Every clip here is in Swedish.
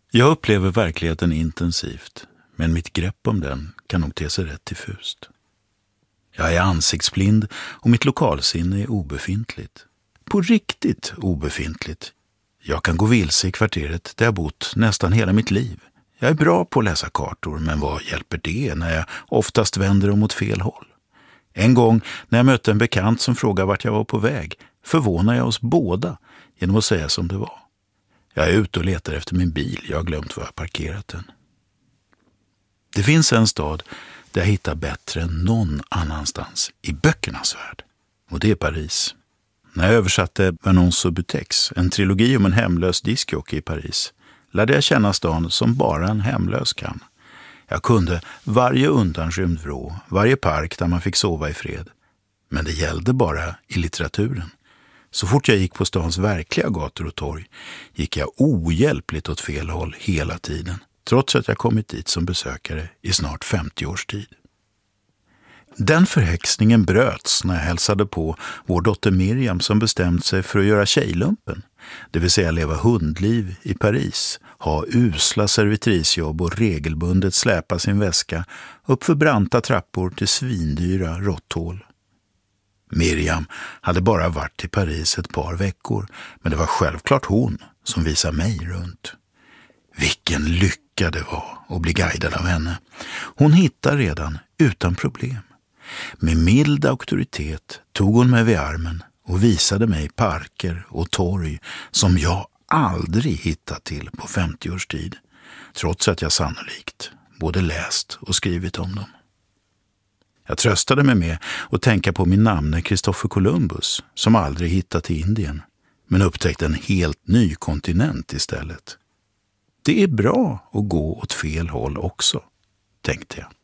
Jag upplever verkligheten intensivt, men mitt grepp om den kan nog te sig rätt diffust. Jag är ansiktsblind och mitt lokalsinne är obefintligt. På riktigt obefintligt. Jag kan gå vilse i kvarteret där jag bott nästan hela mitt liv. Jag är bra på att läsa kartor, men vad hjälper det när jag oftast vänder dem åt fel håll? En gång när jag mötte en bekant som frågade vart jag var på väg förvånade jag oss båda genom att säga som det var. Jag är ute och letar efter min bil, jag har glömt var jag parkerat den. Det finns en stad där jag hittar bättre än någon annanstans i böckernas värld. Och det är Paris. När jag översatte Vernon Subutex, en trilogi om en hemlös diskjockey i Paris, lärde jag känna stan som bara en hemlös kan. Jag kunde varje undanskymd vrå, varje park där man fick sova i fred. Men det gällde bara i litteraturen. Så fort jag gick på stans verkliga gator och torg gick jag ohjälpligt åt fel håll hela tiden, trots att jag kommit dit som besökare i snart 50 års tid. Den förhäxningen bröts när jag hälsade på vår dotter Miriam som bestämt sig för att göra tjejlumpen, det vill säga leva hundliv i Paris, ha usla servitrisjobb och regelbundet släpa sin väska upp för branta trappor till svindyra råtthål. Miriam hade bara varit i Paris ett par veckor, men det var självklart hon som visade mig runt. Vilken lycka det var att bli guidad av henne. Hon hittade redan utan problem. Med mild auktoritet tog hon mig vid armen och visade mig parker och torg som jag aldrig hittat till på 50 års tid, trots att jag sannolikt både läst och skrivit om dem. Jag tröstade mig med att tänka på min namne Christopher Columbus som aldrig hittat till Indien, men upptäckte en helt ny kontinent istället. Det är bra att gå åt fel håll också, tänkte jag.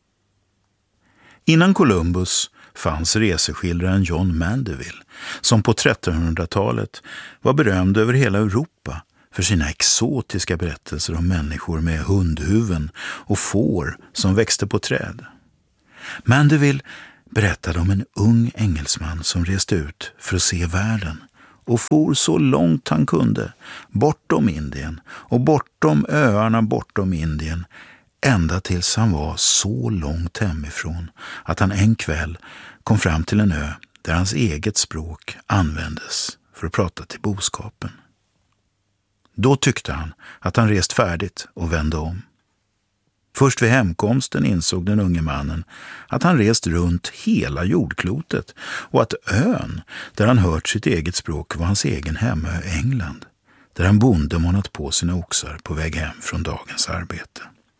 Innan Columbus fanns reseskildraren John Mandeville som på 1300-talet var berömd över hela Europa för sina exotiska berättelser om människor med hundhuvuden och får som växte på träd. Mandeville berättade om en ung engelsman som reste ut för att se världen och for så långt han kunde, bortom Indien och bortom öarna bortom Indien, ända tills han var så långt hemifrån att han en kväll kom fram till en ö där hans eget språk användes för att prata till boskapen. Då tyckte han att han rest färdigt och vände om. Först vid hemkomsten insåg den unge mannen att han rest runt hela jordklotet och att ön där han hört sitt eget språk var hans egen hemö England, där han bonde manat på sina oxar på väg hem från dagens arbete.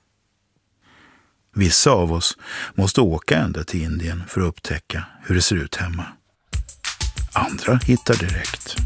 Vissa av oss måste åka ända till Indien för att upptäcka hur det ser ut hemma. Andra hittar direkt.